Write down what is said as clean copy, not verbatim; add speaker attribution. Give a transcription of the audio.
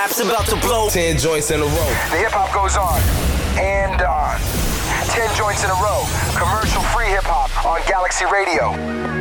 Speaker 1: rap's about to blow.
Speaker 2: 10 joints in a row.
Speaker 3: The hip-hop goes on and on. 10 joints in a row. Commercial-free hip-hop on Galaxy Radio.